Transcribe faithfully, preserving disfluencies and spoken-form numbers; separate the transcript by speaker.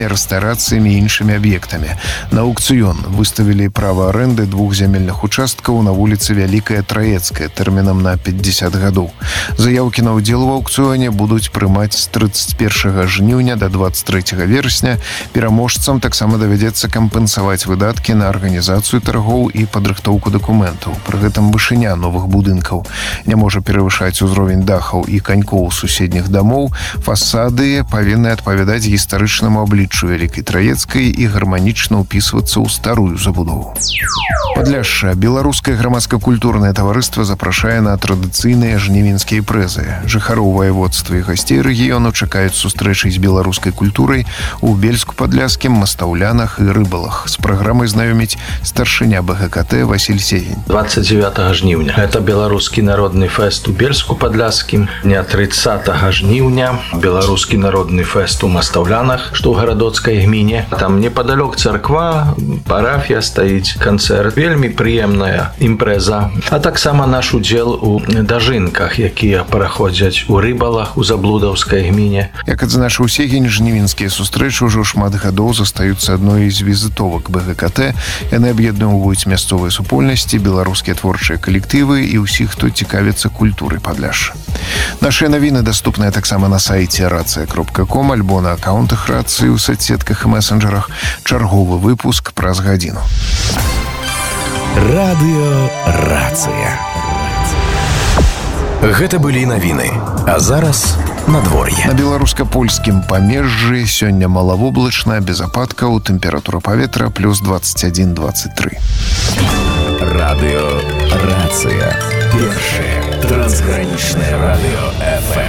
Speaker 1: рэстарацыямі і іншымі аб'ектамі. На аўкцыён выставілі права арэнды двух зямельных участкаў на вуліцы Вялікая Траецкая тэрмінам на пятьдесят гадоў. Заяўкі на ўдзел у аўкцыёне будуць прымаць з тридцать первого жніўня до двадцать третьего верасня. Пераможцам таксама давядзецца кампенсаваць выдаткі на арганізацыю таргоў і падрыхтоўку дакументаў. Пры гэтым вышыня новых будынкаў не можа перавышаць узровень дахаў і канькоў суседніх дамоў. Фасады павінны адпавядаць гістарычнаму абліччу Вялікай Траецкай і гарманічна ўпісвацца ў старую забудову. Падляшша. Беларускае грамадска-культурнае таварыства запрашае на традыцыйныя жнівеньскія імпрэзы. Жыхароў ваеводства і гасцей рэгіёну чакаюць сустрэчы з беларускай культурай у Бельску-Падляшскім, Мастаўлянах і Рыбалах. З праграмай знаёміць старшыня БГКТ Васіль Сегень.
Speaker 2: двадцать девятого жніўня. Это беларускі народны фэст у Бельску-Падляшскім. Дня тридцатого жніўня беларускі народны фэст у Мастаўлянах, што ў гарадоцкай гміне. Там непадалёк царква, парафія стаіць, канцэрт. Вельмі прыемная імпрэза. А таксама наш удзел у дажынках, якія праходзяць у Рыбалах, у Заблудаўскай гміне.
Speaker 1: Як адзначыў Сегень, жнівеньскія сустрэчы ўжо шмат гадоў застаюцца адной з візітовак БГКТ. Яны аб'ядноўваюць мясцовыя супольнасці, беларускія творчыя калектывы і ўсіх, хто цікавіцца культурай Падляшша. Нашыя навіны даступныя таксама на сайце рацыя кропка ком альбо на акаунтах рацыі ў соцсетках і месенджерах. Чарговы выпуск праз гадзіну.
Speaker 3: Радыё Рацыя. Гэта былі навіны. А зараз надвор'е.
Speaker 1: На беларуска-польскім памежжы сёння малавоблачна, без ападкаў, тэмпература паветра плюс двадцать один двадцать три.
Speaker 3: Радыё Рацыя. Першае трансгранічнае радыё эф эм.